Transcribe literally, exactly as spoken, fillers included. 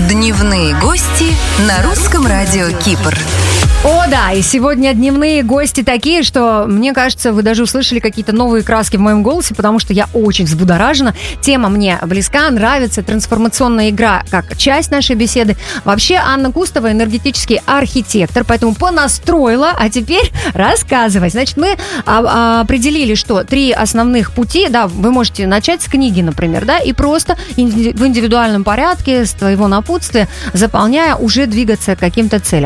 Дневные гости на русском радио Кипр. О, да, и сегодня дневные гости такие, что, мне кажется, вы даже услышали какие-то новые краски в моем голосе, потому что я очень взбудоражена. Тема мне близка, нравится, трансформационная игра как часть нашей беседы. Вообще, Анна Кустова энергетический архитектор, поэтому понастроила, а теперь рассказывай. Значит, мы определили, что три основных пути, да, вы можете начать с книги, например, да, и просто в индивидуальном порядке, с твоего напутствия, заполняя, уже двигаться к каким-то целям.